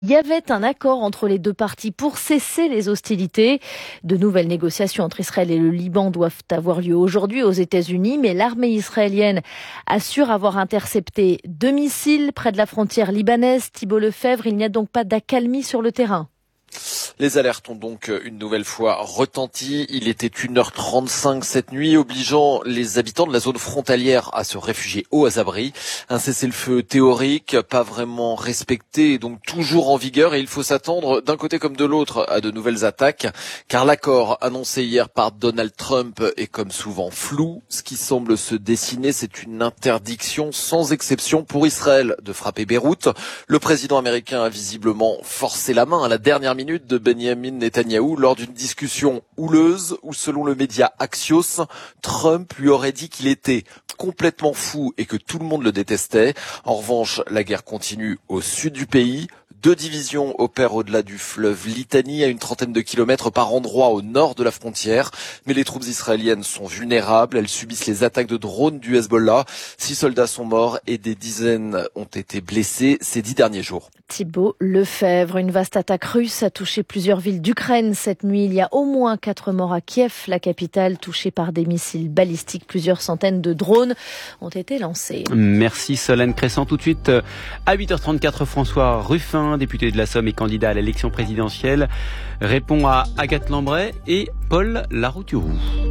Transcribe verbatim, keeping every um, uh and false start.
Il y avait un accord entre les deux parties pour cesser les hostilités. De nouvelles négociations entre Israël et le Liban doivent avoir lieu aujourd'hui aux États-Unis, mais l'armée israélienne assure avoir intercepté deux missiles près de la frontière libanaise. Thibault Lefebvre, il n'y a donc pas d'accalmie sur le terrain. Les alertes ont donc une nouvelle fois retenti. Il était une heure trente-cinq cette nuit, obligeant les habitants de la zone frontalière à se réfugier aux abris. Un cessez-le-feu théorique, pas vraiment respecté, et donc toujours en vigueur. Et il faut s'attendre d'un côté comme de l'autre à de nouvelles attaques, car l'accord annoncé hier par Donald Trump est comme souvent flou. Ce qui semble se dessiner, c'est une interdiction sans exception pour Israël de frapper Beyrouth. Le président américain a visiblement forcé la main à la dernière minute de Benjamin Netanyahou lors d'une discussion houleuse où, selon le média Axios, Trump lui aurait dit qu'il était complètement fou et que tout le monde le détestait. En revanche, la guerre continue au sud du pays. Deux divisions opèrent au-delà du fleuve Litani, à une trentaine de kilomètres par endroit au nord de la frontière. Mais les troupes israéliennes sont vulnérables. Elles subissent les attaques de drones du Hezbollah. Six soldats sont morts et des dizaines ont été blessés ces dix derniers jours. Thibault Lefebvre, une vaste attaque russe a touché plusieurs villes d'Ukraine cette nuit. Il y a au moins quatre morts à Kiev, la capitale, touchée par des missiles balistiques. Plusieurs centaines de drones ont été lancés. Merci Solène Crescent. Tout de suite, à huit heures trente-quatre, François Ruffin, député de la Somme et candidat à l'élection présidentielle, répond à Agathe Lambray et Paul Larouturou.